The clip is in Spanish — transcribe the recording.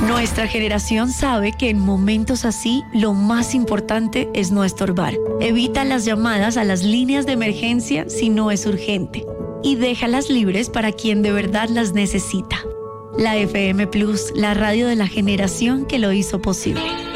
Nuestra generación sabe que en momentos así lo más importante es no estorbar. Evita las llamadas a las líneas de emergencia si no es urgente y déjalas libres para quien de verdad las necesita. La FM Plus, la radio de la generación que lo hizo posible.